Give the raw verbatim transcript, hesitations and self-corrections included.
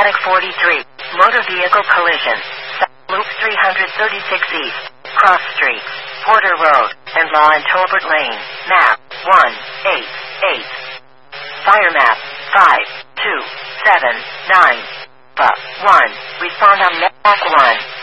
Exotic forty-three. Motor vehicle collision. Loop three thirty-six East. Cross Street. Porter Road. And Law and Tolbert Lane. Map. one eight eight. Fire map. five two seven nine. one. Respond on map one.